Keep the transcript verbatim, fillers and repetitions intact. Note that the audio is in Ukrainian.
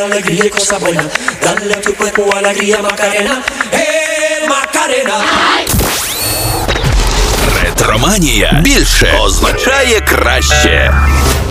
Alegría y cosa buena, dale a tu cuerpo alegría, Macarena, eh, Macarena. Ретроманія більше означає краще.